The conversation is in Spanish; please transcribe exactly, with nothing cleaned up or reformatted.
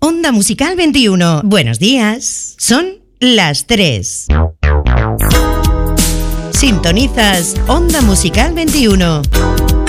Onda Musical veintiuno. Buenos días. Son las tres. Sintonizas Onda Musical veintiuno.